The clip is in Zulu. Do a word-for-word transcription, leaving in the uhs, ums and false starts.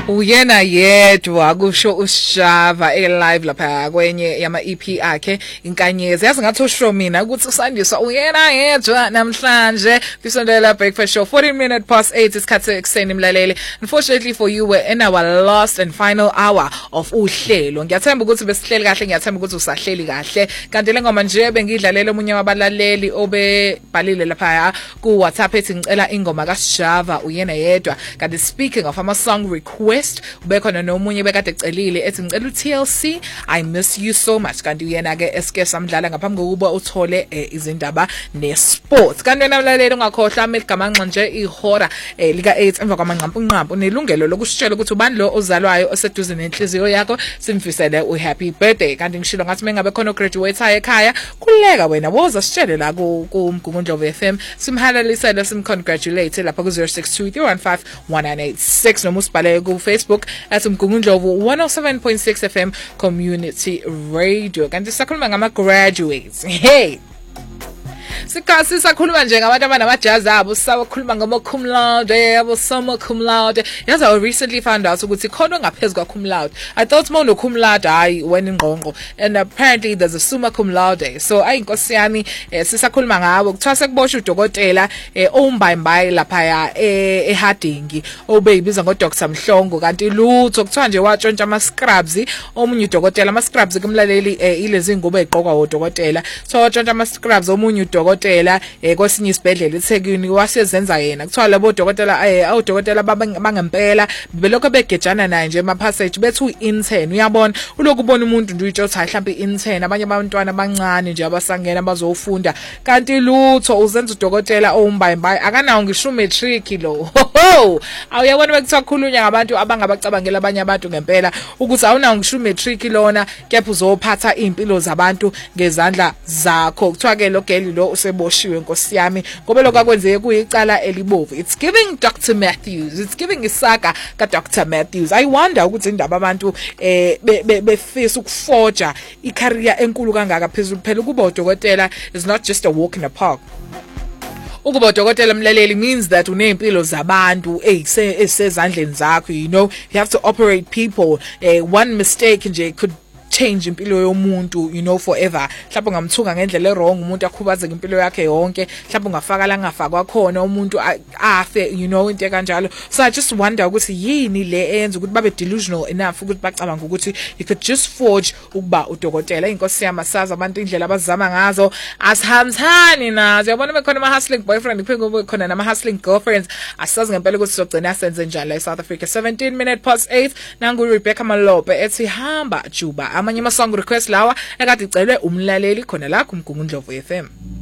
Uyena yedwa kusho uShava e-live lapha kwenye yama E P akhe inkanyezi. Yazi ngathi usho mina ukuthi usandiswa uyena yedwa namhlanje bisondela breakfast show forty minutes past eight isikhathi ekseni mlaleli. Unfortunately for you, we're in our last and final hour of uhlelo. Ngiyathemba ukuthi besihleli kahle, ngiyathemba ukuthi usahleli kahle. Kanti le ngoma nje bengidlalela omunye wabalaleli obebhalile lapha ku WhatsApp ethi ngicela ingoma kaShava uyena yedwa. Kanti speaking of ama song request, ubekhona nomunye bekade ecelile ethi ngicela uT L C I miss you so much. Kanti uyena ke eske samdlala ngaphambi kokuba uthole eh, izindaba nesports. Kanti wena mlaleli ungakhohlwa ameligamanxa nje ihora eh, lika eight emva kwamanqampu nqampu unelungelo lokushitshela ukuthi ubani lo ozalwayo oseduze nenhliziyo yakho simfisele u happy birthday. Kanti ngishilo ngathi mengabe khona graduate haye ekhaya kuleka wena woza sitshele la ku Mgungundlovu F M simhalalisele simcongratulate lapha ku zero six two three one five one nine eight six noma usibhale ku Facebook at Mgungundlovu one oh seven point six F M Community Radio. Kanti sisakhuluma ngama graduates. Hey, sikasi sakhuluma nje ngabantu abanamajazi abo, sakhuluma ngama cum laude, abo summa cum laude. Yazi I recently found out ukuthi khona ngaphezulu kwa cum laude. I thought mo no cum laude hayi wena ingqongqo, and apparently there's a summa cum laude. So ayinkosi yami eh, sisakhuluma ngabo kuthiwa sekuboshwa udokotela eh, ombayimbayi lapha ya eh, eHardingi obeyibiza ngo Doctor Mhlongo. Kanti lutho kuthiwa nje watshontsha ama scrubs omunye udokotela. Ama scrubs kumlaleli eh, ilezi ngubo eqokwa udokotela, so watshontsha ama scrubs omunye udokotela eh, kwesinye isibhedlela eThekwini wasezenza yena. Kuthiwa labo dokotela eh, awudokotela bangempela belokho begejana naye nje emapassage bethu intern. Uyabona uloku ubona umuntu nje uyijothi mhlawumbe intern, abanye abantwana abancane nje abasangena bazofunda. Kanti lutho uzenza udokotela ombayimbayi akanawo ngisho matric lo. Ho, awuyabona bekuthiwa khulunya ngabantu abangabacabangela abanye abantu ngempela ukuthi awunawo ngisho matric lona kepha uzophatha impilo zabantu ngezandla zakho. Kuthiwa ke lo girl lo useboshiwe nkosi yami ngoba lokho akwenzeke kuyicala elibovu. It's giving Doctor Matthews, it's giving isaga ka Doctor Matthews. I wonder ukuthi indaba abantu eh befisa ukuforja icareer enkulu kangaka phezulu phela kuba udokotela is not just a walk in the park. Ukuba udokotela mlaleli means that unempilo zabantu esezandleni zakho, you know, you have to operate people. eh, one mistake nje could change impilo yomuntu, you know, forever. Mhlawumbe ngamthuka ngendlela errong umuntu akhubazeke impilo yakhe yonke, mhlawumbe ungafaka la ngafakwa khona umuntu afe, you know, into kanjalo. So I just wonder ukuthi yini le enza ukuthi babe delusional enough ukuthi bacabanga ukuthi you could just forge ukuba udokotela. Inkosi yamasaza abantu indlela abazama ngazo asihambisani nazo. Yabona bekhona ama hustling boyfriend kuphela bekhona nama hustling girlfriends. Asazi ngempela ukuthi sizogcina senze njani la eSouth Africa. seventeen minutes past eight nangu Rebecca Malope ethi hamba Juba. Amanye ama song request lawa ekade icelwe umlaleli khona la ku Mgungundlovu F M.